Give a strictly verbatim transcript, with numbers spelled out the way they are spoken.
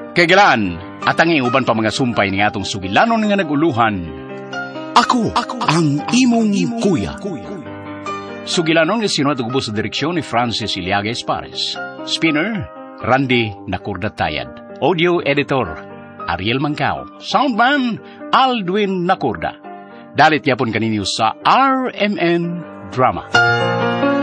Kailan, at ang uban pa mga sumpay ni atong sugilanon nga naguluhan. Ako, ako ang imong kuya. Sugilanon nga sinuat ug sa direksyon ni Francis Iliaga Espares. Spinner, Randy Nakurda-Tayad. Audio editor, Ariel Mancao. Soundman, Aldwin Nakurda. Dalit yapon kaninyo sa R M N Drama.